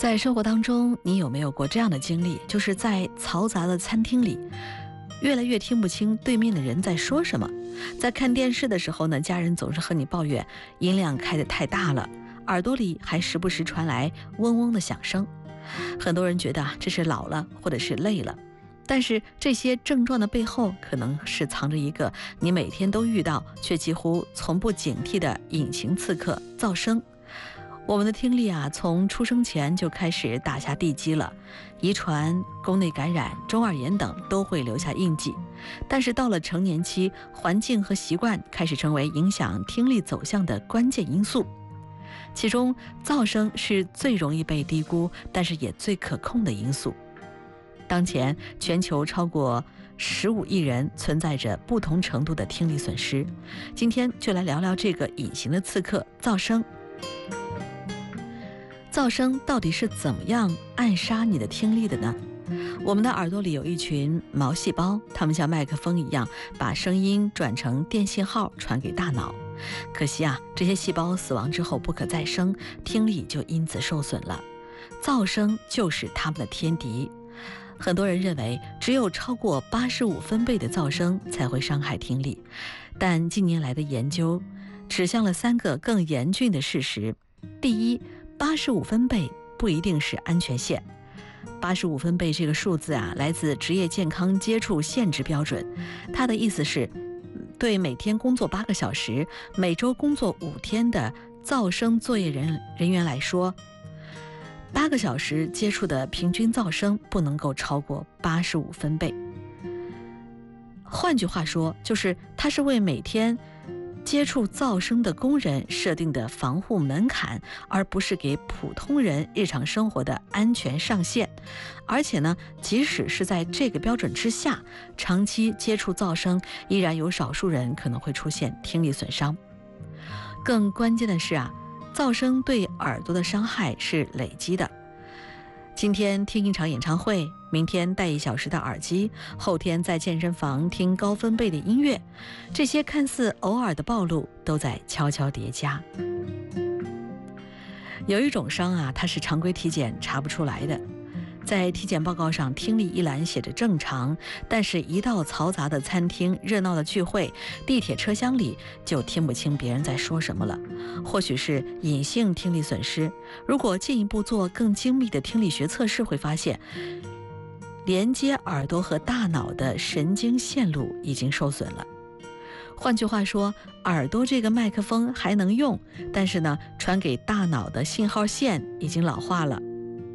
在生活当中，你有没有过这样的经历，就是在嘈杂的餐厅里，越来越听不清对面的人在说什么。在看电视的时候呢，家人总是和你抱怨音量开得太大了，耳朵里还时不时传来嗡嗡的响声。很多人觉得这是老了或者是累了，但是这些症状的背后可能是藏着一个你每天都遇到却几乎从不警惕的隐形刺客——噪声。我们的听力从出生前就开始打下地基了，遗传、宫内感染、中耳炎等都会留下印记。但是到了成年期，环境和习惯开始成为影响听力走向的关键因素。其中，噪声是最容易被低估，但是也最可控的因素。当前，全球超过15亿人存在着不同程度的听力损失。今天就来聊聊这个隐形的刺客——噪声。噪声到底是怎么样暗杀你的听力的呢？我们的耳朵里有一群毛细胞，它们像麦克风一样，把声音转成电信号传给大脑。可惜这些细胞死亡之后不可再生，听力就因此受损了。噪声就是它们的天敌。很多人认为只有超过85分贝的噪声才会伤害听力，但近年来的研究指向了3个更严峻的事实。第一，85分贝不一定是安全线。85分贝这个数字来自职业健康接触限制标准，它的意思是，对每天工作8个小时、每周工作5天的噪声作业人员来说，8个小时接触的平均噪声不能够超过85分贝。换句话说，就是它是为每天接触噪声的工人设定的防护门槛，而不是给普通人日常生活的安全上限。而且呢，即使是在这个标准之下，长期接触噪声，依然有少数人可能会出现听力损伤。更关键的是噪声对耳朵的伤害是累积的。今天听一场演唱会，明天戴1小时的耳机，后天在健身房听高分贝的音乐，这些看似偶尔的暴露都在悄悄叠加。有一种伤它是常规体检查不出来的。在体检报告上，听力一栏写着正常，但是一到嘈杂的餐厅、热闹的聚会、地铁车厢里，就听不清别人在说什么了。或许是隐性听力损失。如果进一步做更精密的听力学测试，会发现连接耳朵和大脑的神经线路已经受损了。换句话说，耳朵这个麦克风还能用，但是呢，传给大脑的信号线已经老化了。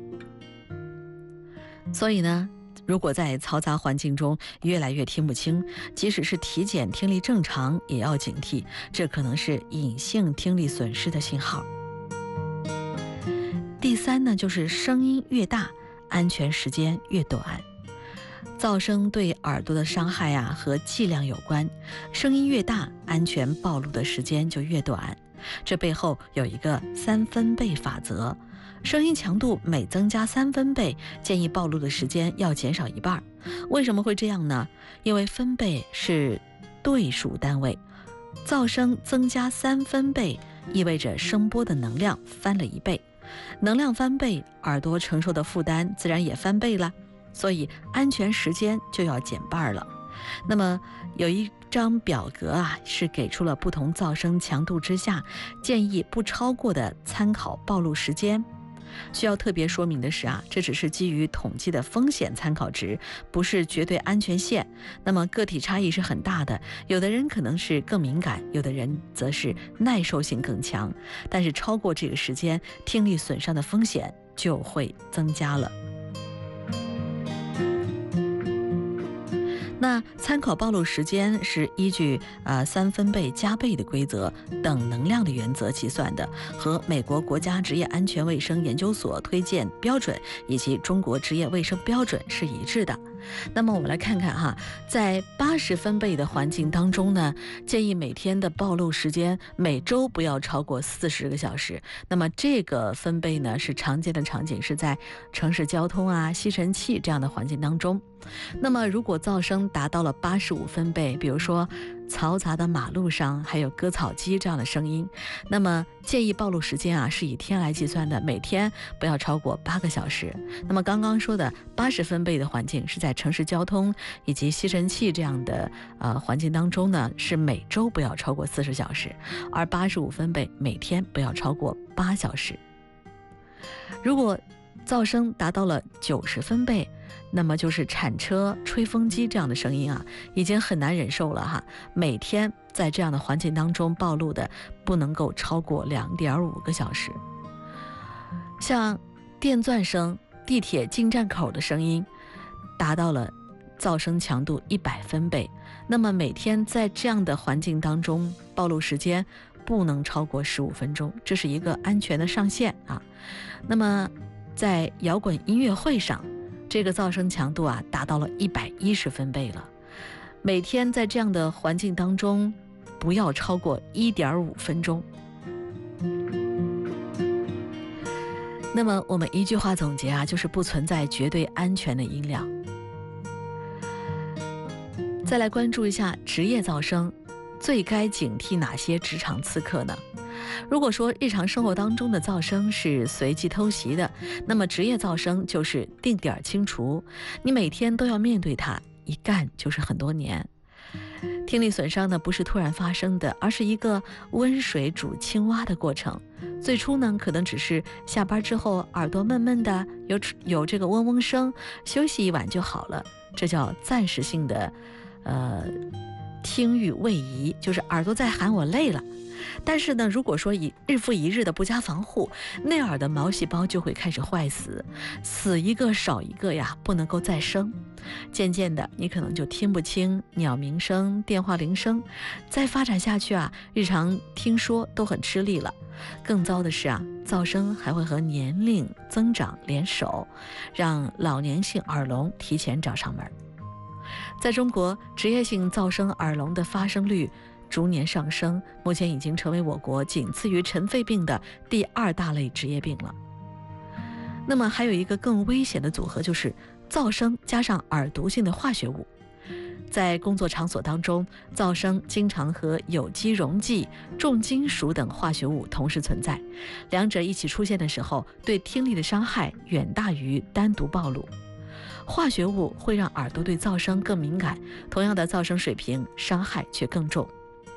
所以呢，如果在嘈杂环境中越来越听不清，即使是体检听力正常，也要警惕，这可能是隐性听力损失的信号。第3呢，就是声音越大，安全时间越短。噪声对耳朵的伤害和剂量有关，声音越大，安全暴露的时间就越短。这背后有一个3分贝法则。声音强度每增加3分贝，建议暴露的时间要减少1半。为什么会这样呢？因为分贝是对数单位，噪声增加3分贝，意味着声波的能量翻了1倍。能量翻倍，耳朵承受的负担自然也翻倍了，所以安全时间就要减半了。那么有一张表格是给出了不同噪声强度之下建议不超过的参考暴露时间。需要特别说明的是这只是基于统计的风险参考值，不是绝对安全线。那么个体差异是很大的，有的人可能是更敏感，有的人则是耐受性更强，但是超过这个时间，听力损伤的风险就会增加了。那参考暴露时间是依据3分贝加倍的规则等能量的原则计算的，和美国国家职业安全卫生研究所推荐标准以及中国职业卫生标准是一致的。那么我们来看看在80分贝的环境当中呢，建议每天的暴露时间每周不要超过40个小时。那么这个分贝呢，是常见的场景是在城市交通吸尘器这样的环境当中。那么如果噪声达到了85分贝，比如说嘈杂的马路上，还有割草机这样的声音。那么建议暴露时间啊是以天来计算的，每天不要超过8个小时。那么刚刚说的80分贝的环境是在城市交通以及吸尘器这样的环境当中呢，是每周不要超过40小时，而85分贝每天不要超过8小时。如果噪声达到了90分贝，那么就是铲车、吹风机这样的声音啊，已经很难忍受了哈。每天在这样的环境当中暴露的不能够超过2.5个小时。像电钻声、地铁进站口的声音，达到了噪声强度100分贝，那么每天在这样的环境当中暴露时间不能超过15分钟，这是一个安全的上限啊。那么在摇滚音乐会上，这个噪声强度啊达到了110分贝了，每天在这样的环境当中不要超过1.5分钟。那么我们一句话总结啊，就是不存在绝对安全的音量。再来关注一下职业噪声，最该警惕哪些职场刺客呢？如果说日常生活当中的噪声是随机偷袭的，那么职业噪声就是定点清除，你每天都要面对它，一干就是很多年。听力损伤呢不是突然发生的，而是一个温水煮青蛙的过程。最初呢可能只是下班之后耳朵闷闷的，有这个嗡嗡声，休息一晚就好了，这叫暂时性的听域位移，就是耳朵在喊我累了。但是呢，如果说以日复一日的不加防护，内耳的毛细胞就会开始坏死，死一个少一个呀，不能够再生。渐渐的，你可能就听不清鸟鸣声、电话铃声，再发展下去啊，日常听说都很吃力了。更糟的是啊，噪声还会和年龄增长联手，让老年性耳聋提前找上门。在中国，职业性噪声耳聋的发生率逐年上升，目前已经成为我国仅次于尘肺病的第2大类职业病了。那么还有一个更危险的组合，就是噪声加上耳毒性的化学物。在工作场所当中，噪声经常和有机溶剂、重金属等化学物同时存在，两者一起出现的时候，对听力的伤害远大于单独暴露。化学物会让耳朵对噪声更敏感，同样的噪声水平，伤害却更重。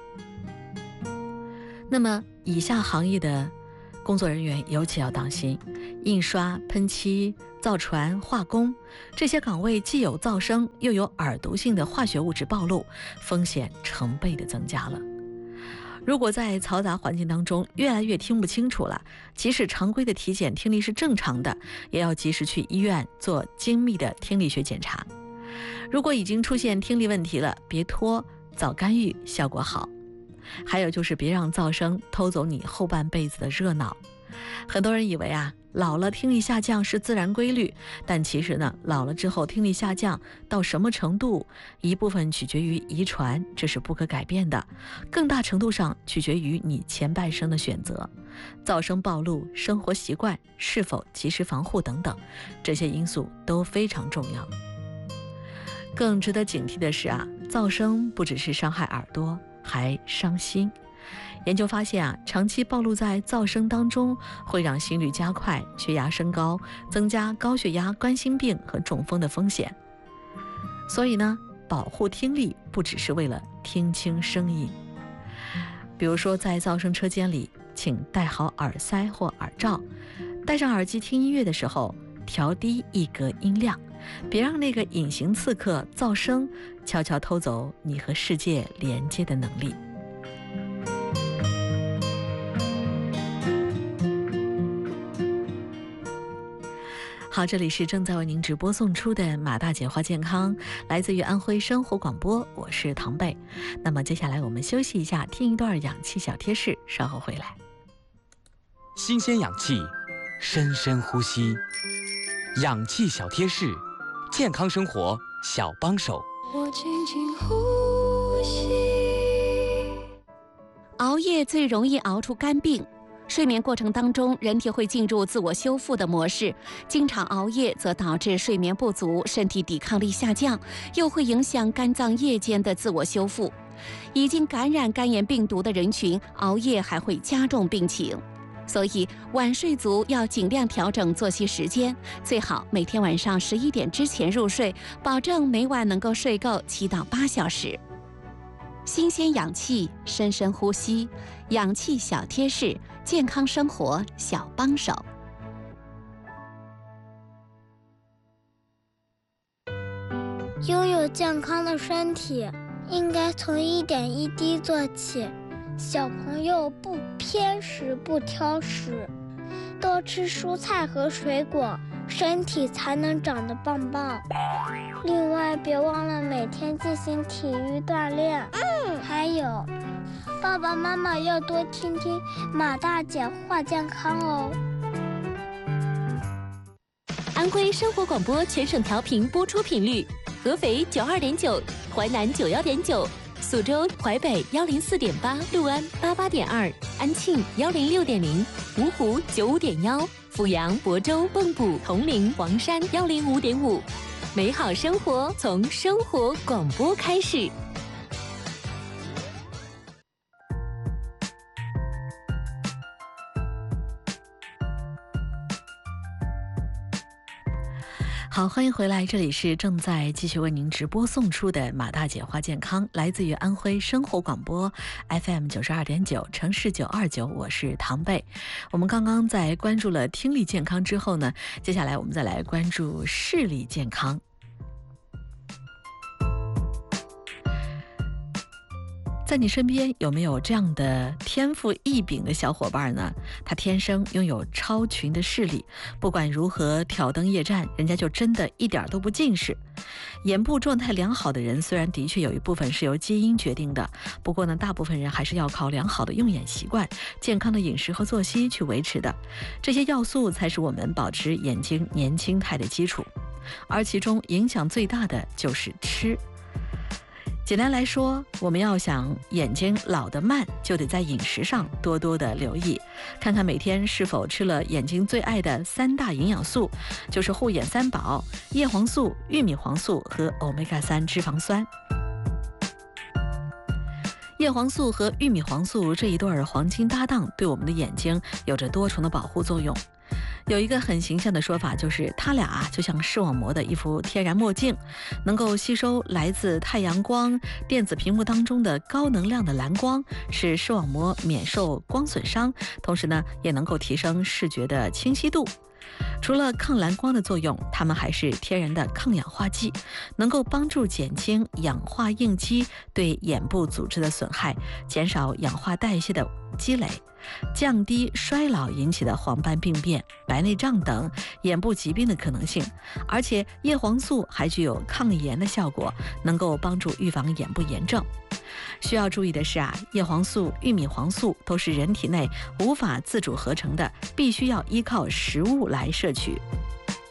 那么以下行业的工作人员尤其要当心：印刷、喷漆、造船、化工，这些岗位既有噪声又有耳毒性的化学物质暴露，风险成倍的增加了。如果在嘈杂环境当中越来越听不清楚了，即使常规的体检听力是正常的，也要及时去医院做精密的听力学检查。如果已经出现听力问题了，别拖，早干预效果好。还有就是别让噪声偷走你后半辈子的热闹。很多人以为啊，老了听力下降是自然规律，但其实呢，老了之后听力下降到什么程度，一部分取决于遗传，这是不可改变的，更大程度上取决于你前半生的选择。噪声暴露、生活习惯是否及时防护等等，这些因素都非常重要。更值得警惕的是啊，噪声不只是伤害耳朵，还伤心。研究发现啊，长期暴露在噪声当中，会让心率加快、血压升高，增加高血压、冠心病和中风的风险。所以呢，保护听力不只是为了听清声音。比如说，在噪声车间里，请戴好耳塞或耳罩，戴上耳机听音乐的时候，调低一格音量，别让那个隐形刺客噪声悄悄偷走你和世界连接的能力。好，这里是正在为您直播送出的马大姐话健康，来自于安徽生活广播，我是唐贝。那么接下来我们休息一下，听一段氧气小贴士，稍后回来。 新鲜氧气，深深呼吸，氧气小贴士，健康生活小帮手。 我轻轻呼吸。熬夜最容易熬出肝病。睡眠过程当中，人体会进入自我修复的模式，经常熬夜则导致睡眠不足，身体抵抗力下降，又会影响肝脏夜间的自我修复。 已经感染肝炎病毒的人群，熬夜还会加重病情。所以晚睡族要尽量调整作息时间，最好每天晚上11点之前入睡，保证每晚能够睡够7到8小时。新鲜氧气，深深呼吸，氧气小贴士，健康生活小帮手。 拥有健康的身体，应该从一点一滴做起。小朋友不偏食不挑食，多吃蔬菜和水果，身体才能长得棒棒。另外，别忘了每天进行体育锻炼。还有，爸爸妈妈要多听听马大姐话健康哦。 安徽生活广播全省调频播出频率：合肥92.9，淮南91.9。苏州、淮北104.8，六安88.2，安庆106.0，芜湖95.1，阜阳、亳州、蚌埠、铜陵、黄山105.5。美好生活从生活广播开始。 好，欢迎回来，这里是正在继续为您直播送出的马大姐话健康，来自于安徽生活广播 FM 92.9，城市929，我是唐贝。我们刚刚在关注了听力健康之后呢，接下来我们再来关注视力健康。在你身边有没有这样的天赋异禀的小伙伴呢？他天生拥有超群的视力，不管如何挑灯夜战，人家就真的一点都不近视。眼部状态良好的人，虽然的确有一部分是由基因决定的，不过呢，大部分人还是要靠良好的用眼习惯、健康的饮食和作息去维持的。这些要素才是我们保持眼睛年轻态的基础，而其中影响最大的就是吃。简单来说，我们要想眼睛老得慢，就得在饮食上多多的留意，看看每天是否吃了眼睛最爱的3大营养素，就是护眼3宝：叶黄素、玉米黄素和欧米伽3脂肪酸。叶黄素和玉米黄素这一对黄金搭档，对我们的眼睛有着多重的保护作用。有一个很形象的说法，就是它俩就像视网膜的一副天然墨镜，能够吸收来自太阳光、电子屏幕当中的高能量的蓝光，使视网膜免受光损伤，同时呢，也能够提升视觉的清晰度。除了抗蓝光的作用，它们还是天然的抗氧化剂，能够帮助减轻氧化应激对眼部组织的损害，减少氧化代谢的积累，降低衰老引起的黄斑病变、白内障等眼部疾病的可能性。而且叶黄素还具有抗炎的效果，能够帮助预防眼部炎症。需要注意的是叶黄素、玉米黄素都是人体内无法自主合成的，必须要依靠食物来摄取。